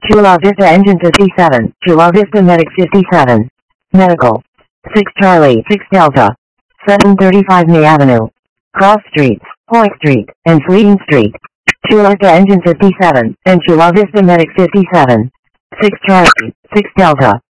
Chula Vista Engine 57. Chula Vista Medic 57. Medical. 6 Charlie 6 Delta. 735 May Avenue. Cross Streets, Point Street, and Fleeting Street. Chula Vista Engine 57 and Chula Vista Medic 57. 6 Charlie 6 Delta.